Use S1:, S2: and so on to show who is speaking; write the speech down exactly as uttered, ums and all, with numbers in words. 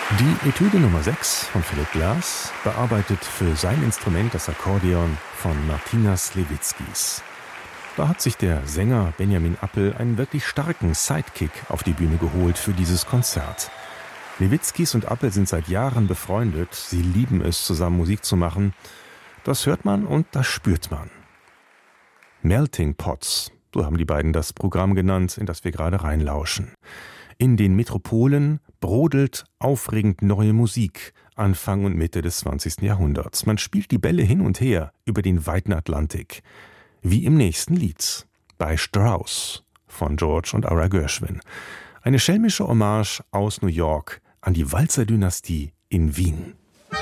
S1: Die Etüde Nummer sechs von Philipp Glass bearbeitet für sein Instrument das Akkordeon von Martynas Lewickis. Da hat sich der Sänger Benjamin Appel einen wirklich starken Sidekick auf die Bühne geholt für dieses Konzert. Lewickis und Appel sind seit Jahren befreundet. Sie lieben es, zusammen Musik zu machen. Das hört man und das spürt man. Melting Pots, so haben die beiden das Programm genannt, in das wir gerade reinlauschen. In den Metropolen brodelt aufregend neue Musik, Anfang und Mitte des zwanzigsten Jahrhunderts. Man spielt die Bälle hin und her über den weiten Atlantik. Wie im nächsten Lied, bei Strauss von George und Ira Gershwin. Eine schelmische Hommage aus New York an die Walzer-Dynastie in Wien.